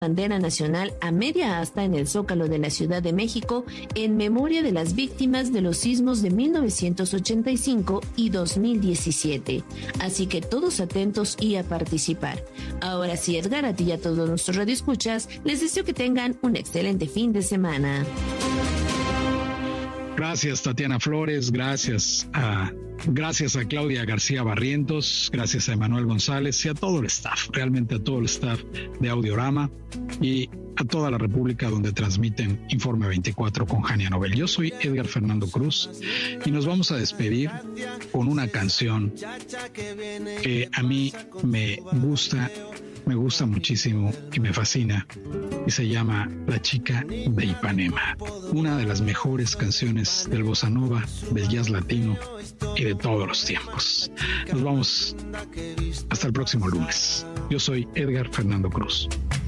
bandera nacional a media asta en el Zócalo de la Ciudad de México en memoria de las víctimas de los sismos de 1985 y 2017. Así que todos atentos y a participar. Ahora sí, Edgar, a ti y a todos nuestros radioescuchas, les deseo que tengan un excelente fin de semana. Gracias, Tatiana Flores, gracias a Claudia García Barrientos, gracias a Emanuel González y a todo el staff, realmente a todo el staff de Audiorama y a toda la República donde transmiten Informe 24 con Jania Nobel. Yo soy Edgar Fernando Cruz y nos vamos a despedir con una canción que a mí me gusta muchísimo y me fascina y se llama La Chica de Ipanema, una de las mejores canciones del bossa nova, del jazz latino y de todos los tiempos. Nos vamos hasta el próximo lunes. Yo soy Edgar Fernando Cruz.